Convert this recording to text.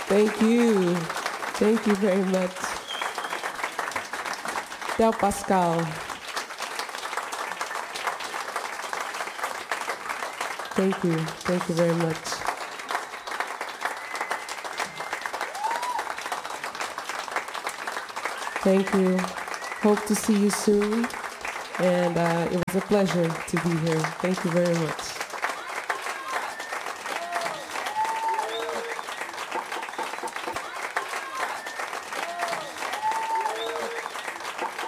Thank you. Thank you very much. Del Pascal. Thank you. Thank you very much. Thank you. Hope to see you soon. And it was a pleasure to be here. Thank you very much.